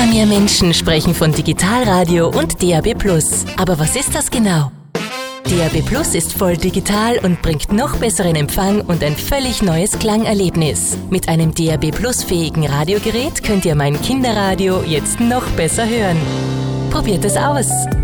mehr Menschen sprechen von Digitalradio und DAB+. Aber was ist das genau? DAB+ ist voll digital und bringt noch besseren Empfang und ein völlig neues Klangerlebnis. Mit einem DAB+-fähigen Radiogerät könnt ihr mein Kinderradio jetzt noch besser hören. Probiert es aus!